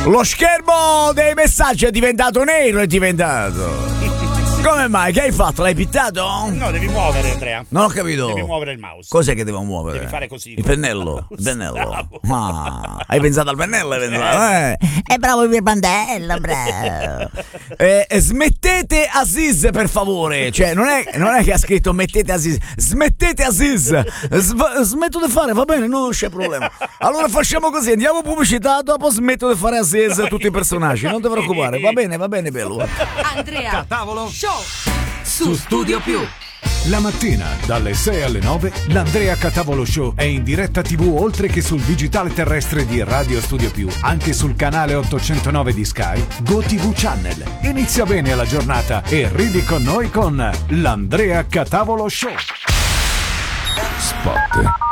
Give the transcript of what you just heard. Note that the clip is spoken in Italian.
Lo schermo dei messaggi è diventato nero, è diventato. Come mai? Che hai fatto? L'hai pittato? No, devi muovere, Andrea. Non ho capito. Devi muovere il mouse. Cos'è che devo muovere? Devi fare così. Il pennello. Il pennello. Ah, hai pensato al pennello? È bravo il mio pannello, bravo. Smettete Aziz, per favore. Cioè, non è che ha scritto mettete Aziz. Smettete Aziz. Smetto di fare, va bene, non c'è problema. Allora facciamo così, andiamo pubblicità, dopo smetto di fare Aziz tutti i personaggi. Non ti preoccupare, va bene, bello. Andrea Tavolo Show su Studio Più. La mattina dalle 6 alle 9 l'Andrea Catavolo Show è in diretta TV oltre che sul digitale terrestre di Radio Studio Più, anche sul canale 809 di Sky, GoTV Channel. Inizia bene la giornata e ridi con noi con l'Andrea Catavolo Show. Spot.